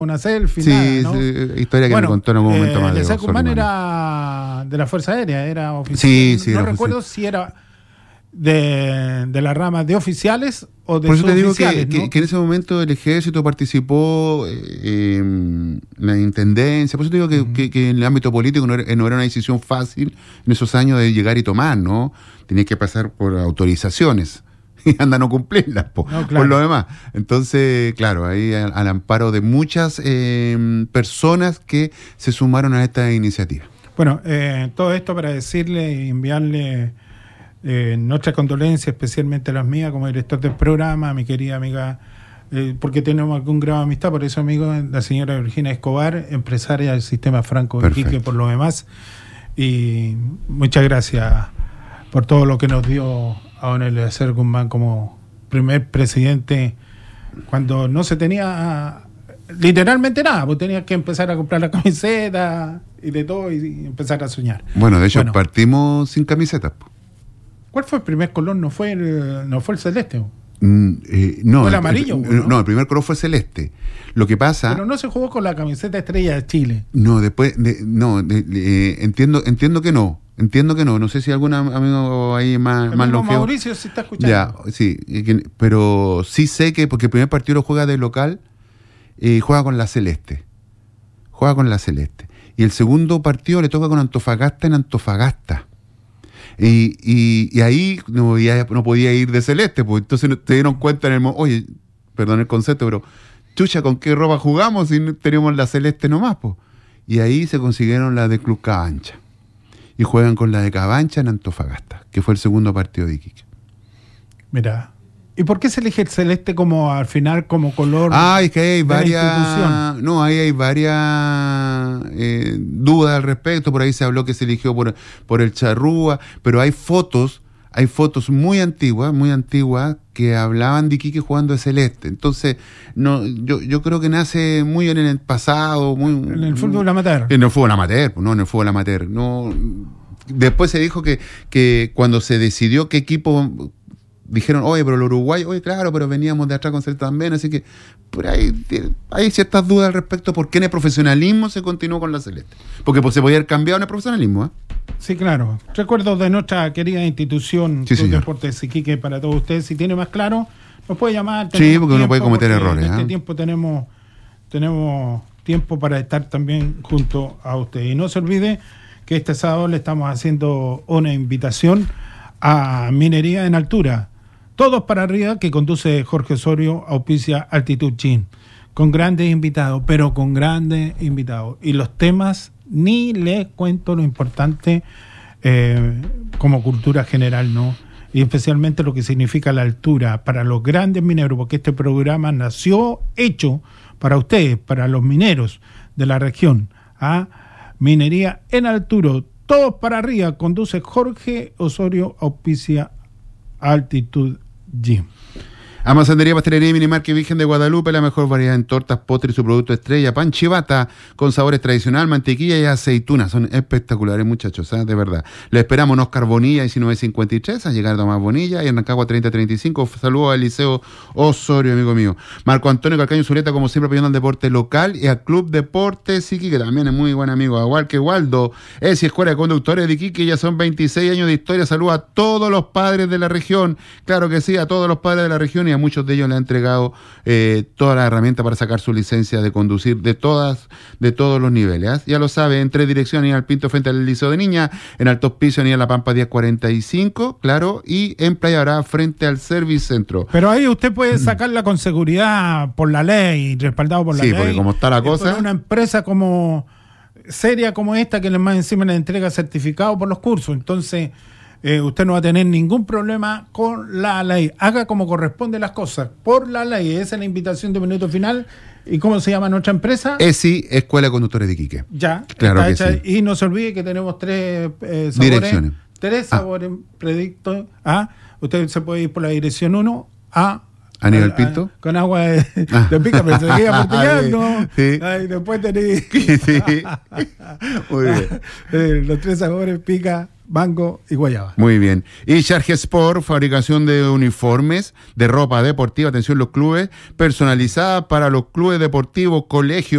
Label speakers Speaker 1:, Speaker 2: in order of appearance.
Speaker 1: una selfie,
Speaker 2: sí,
Speaker 1: nada, ¿no?
Speaker 2: Historia que me contó en algún momento más.
Speaker 1: Eliezer Guzmán era de la Fuerza Aérea, era oficial.
Speaker 2: Sí,
Speaker 1: no recuerdo si era de la rama de oficiales o de
Speaker 2: Por eso te digo
Speaker 1: suboficiales,
Speaker 2: que en ese momento el ejército participó en la intendencia. Por eso te digo que en el ámbito político no era una decisión fácil en esos años de llegar y tomar, ¿no? Tenías que pasar por autorizaciones y anda a no cumplirlas, por lo demás. Entonces, claro, ahí al amparo de muchas personas que se sumaron a esta iniciativa.
Speaker 1: Bueno, todo esto para decirle y enviarle nuestras condolencias, especialmente las mías como director del programa, mi querida amiga, porque tenemos algún grado de amistad, por eso, amigo, la señora Virginia Escobar, empresaria del Sistema Franco de Iquique, por lo demás. Y muchas gracias por todo lo que nos dio a don Eliezer Guzmán como primer presidente, cuando no se tenía literalmente nada, pues tenías que empezar a comprar la camiseta y de todo y empezar a soñar.
Speaker 2: Bueno, de hecho partimos sin camisetas.
Speaker 1: ¿Cuál fue el primer color? ¿No fue el celeste?
Speaker 2: No,
Speaker 1: ¿Fue el amarillo?
Speaker 2: No, el primer color fue celeste. Lo que pasa...
Speaker 1: Pero no se jugó con la camiseta estrella de Chile.
Speaker 2: No, después... entiendo que no. No sé si algún amigo ahí más longevo.
Speaker 1: Mauricio se está escuchando.
Speaker 2: Ya, sí. Pero sí sé que porque el primer partido lo juega de local, juega con la celeste. Y el segundo partido le toca con Antofagasta en Antofagasta. Y ahí no podía ir de celeste, pues entonces te dieron cuenta oye, perdón el concepto, pero chucha, ¿con qué ropa jugamos si no teníamos la celeste nomás? Pues? Y ahí se consiguieron la de Club Cabancha. Y juegan con la de Cabancha en Antofagasta, que fue el segundo partido de Iquique.
Speaker 1: Mira, ¿y por qué se elige el celeste como al final como color?
Speaker 2: Es que hay varias... No, ahí hay varias dudas al respecto. Por ahí se habló que se eligió por el charrúa, pero hay fotos muy antiguas que hablaban de Iquique jugando de celeste. Entonces, no, yo creo que nace muy en el pasado,
Speaker 1: en el fútbol amateur.
Speaker 2: En el fútbol amateur. No. Después se dijo que cuando se decidió qué equipo, dijeron, oye, pero el Uruguay, claro, pero veníamos de atrás con celeste también, así que por ahí hay ciertas dudas al respecto por qué en el profesionalismo se continuó con la celeste. Porque se podía haber cambiado en el profesionalismo, ¿eh?
Speaker 1: Sí, claro. Recuerdo de nuestra querida institución,
Speaker 2: sí,
Speaker 1: Club Deportes Iquique, para todos ustedes. Si tiene más claro, nos puede llamar.
Speaker 2: Sí, porque uno puede cometer errores.
Speaker 1: En este tiempo tenemos tiempo para estar también junto a usted. Y no se olvide que este sábado le estamos haciendo una invitación a Minería en Altura. Todos para arriba, que conduce Jorge Osorio, auspicia Altitud Gym. Con grandes invitados. Y los temas, ni les cuento lo importante como cultura general, ¿no? Y especialmente lo que significa la altura para los grandes mineros, porque este programa nació hecho para ustedes, para los mineros de la región. Minería en Altura, todos para arriba, conduce Jorge Osorio, auspicia Altitud Gym.
Speaker 2: Amasandería, Pastelería y Minimarket Virgen de Guadalupe, la mejor variedad en tortas, postres y su producto estrella, pan chivata con sabores tradicional, mantequilla y aceituna. Son espectaculares, muchachos, de verdad. Les esperamos en Oscar Bonilla, 1953, a llegar a Tomás Bonilla y en Rancagua 3035. Saludos al Liceo Osorio, amigo mío. Marco Antonio Calcaño Zuleta, como siempre, apoyando al deporte local y al Club Deportes Iquique, que también es muy buen amigo. Igual que Waldo, es Escuela de Conductores de Iquique, ya son 26 años de historia. Saludos a todos los padres de la región, claro que sí, a todos los padres de la región, y a muchos de ellos le ha entregado todas las herramientas para sacar su licencia de conducir de todos los niveles. Ya lo sabe, en 3 direcciones, Aníbal Pinto frente al Liceo de Niña, en Alto Hospicio, Aníbal La Pampa 1045, claro, y en Playa Brava frente al Service Centro.
Speaker 1: Pero ahí usted puede sacarla con seguridad por la ley, respaldado por la ley.
Speaker 2: Sí, porque como está la cosa...
Speaker 1: Por una empresa como seria como esta, que más encima le entrega certificado por los cursos. Entonces... usted no va a tener ningún problema con la ley. Haga como corresponde las cosas, por la ley. Esa es la invitación de Minuto Final. ¿Y cómo se llama nuestra empresa?
Speaker 2: ESI, Escuela de Conductores de Iquique.
Speaker 1: Ya,
Speaker 2: claro
Speaker 1: está
Speaker 2: que
Speaker 1: hecha.
Speaker 2: sí.
Speaker 1: Y no se olvide que tenemos 3 sabores.
Speaker 2: Direcciones.
Speaker 1: 3 sabores predictos. Usted se puede ir por la dirección 1 a...
Speaker 2: Aníbal Pinto.
Speaker 1: Con agua de pica, pero se queda porteñando. Sí. Después tenéis...
Speaker 2: Sí. Muy bien.
Speaker 1: Los 3 sabores pica, mango y guayaba.
Speaker 2: Muy bien. Y Charge Sport, fabricación de uniformes, de ropa deportiva, atención los clubes, personalizada para los clubes deportivos, colegios,